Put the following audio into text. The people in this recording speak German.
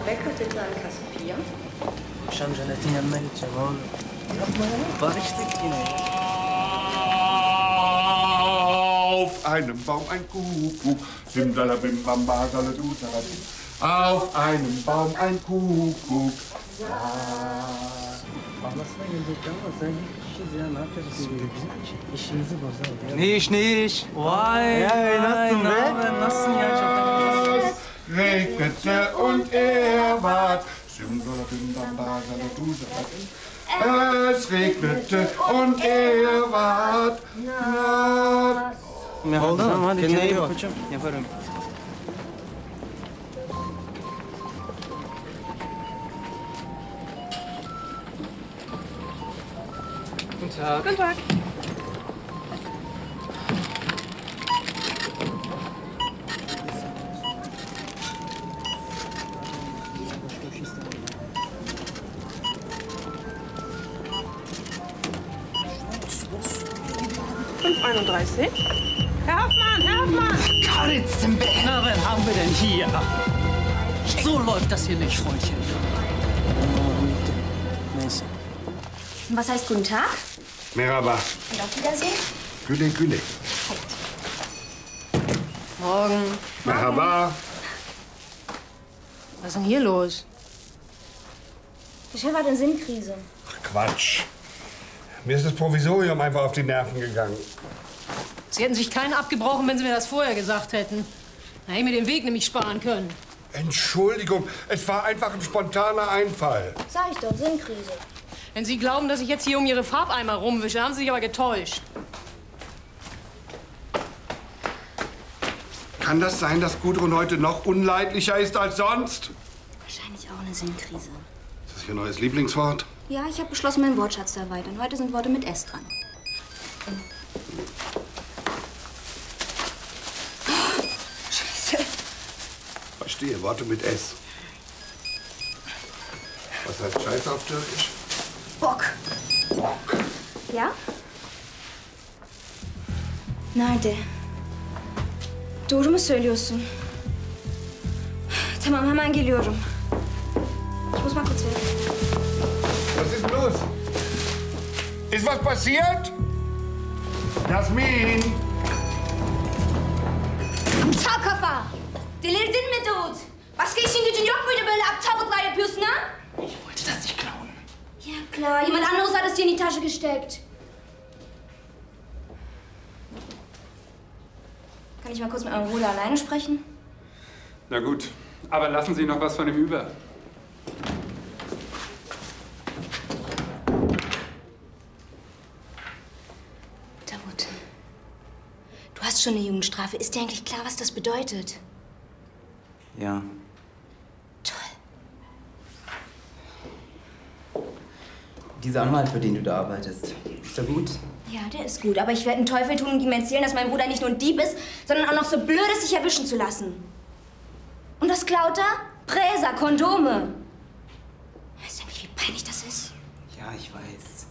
Bäcker bitte an Kasse 4. عشان جلاتين عمال يتجمعون بارشتك هنا. Auf einem Baum ein Kuckuck, simsalabim bamba saladusaladim. Auf einem Baum ein Kuckuck. Anlasına gelecek ama sen hiç kişiyiz ya, ne yapacağız? İşinizi bozar. Nicht, nicht. Vay. Ya nasılsın be? Nasılsın ya? Çok Regnete und er ward. Simsalabim bamba saladusaladim. Es regnete und er ward nass. Oldu mu? Hadi Kendine iyi kendine bak. koçum. Yaparım. Guten Tag. Guten Tag. $5,31. Herr Hoffmann, Herr Hoffmann! Na, wen haben wir denn hier? So läuft das hier nicht, Freundchen. Neyse. Was heißt guten Tag? Merhaba. Und auf Wiedersehen? Güle güle. Morgen. Merhaba. Was ist denn hier los? Der Chef hat eine Sinnkrise. Ach, Quatsch. Mir ist das Provisorium einfach auf die Nerven gegangen. Sie hätten sich keinen abgebrochen, wenn Sie mir das vorher gesagt hätten. Da hätte ich mir den Weg nämlich sparen können. Entschuldigung, es war einfach ein spontaner Einfall. Sag ich doch, Sinnkrise. Wenn Sie glauben, dass ich jetzt hier um Ihre Farbeimer rumwische, haben Sie sich aber getäuscht. Kann das sein, dass Gudrun heute noch unleidlicher ist als sonst? Wahrscheinlich auch eine Sinnkrise. Ist das Ihr neues Lieblingswort? Ja, ich habe beschlossen, meinen Wortschatz zu erweitern. Heute sind Worte mit S dran. Scheiße. Verstehe, Worte mit S. Was heißt Scheiße auf Türkisch? Bock. Bock. Ya? Nerede? Doğru mu söylüyorsun? Tamam, hemen geliyorum. Ich muss mal kurz weg. Was ist los? Ist was passiert? Jasmin! Aptal kafa! Delirdin mi Davut? Başka işin gücün yok muydu böyle aptallıklar yapıyorsun ha? Ich wollte das nicht klauen. Ja klar, jemand anderes hat es dir in die Tasche gesteckt. Kann ich mal kurz mit eurem Bruder alleine sprechen? Na gut, aber lassen Sie noch was von ihm über. Davut, du hast schon eine Jugendstrafe. Ist dir eigentlich klar, was das bedeutet? Ja. Toll. Dieser Anwalt, für den du da arbeitest, ist er gut? Ja, der ist gut. Aber ich werde einen Teufel tun und ihm erzählen, dass mein Bruder nicht nur ein Dieb ist, sondern auch noch so blöd ist, sich erwischen zu lassen. Und was klaut er? Präser, Kondome. Weißt du eigentlich, wie peinlich das ist? Ja, ich weiß.